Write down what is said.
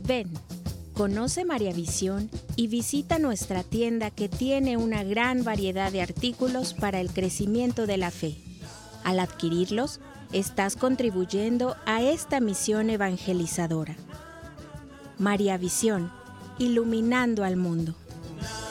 Ven, conoce María Visión y visita nuestra tienda que tiene una gran variedad de artículos para el crecimiento de la fe. Al adquirirlos, estás contribuyendo a esta misión evangelizadora. María Visión, iluminando al mundo.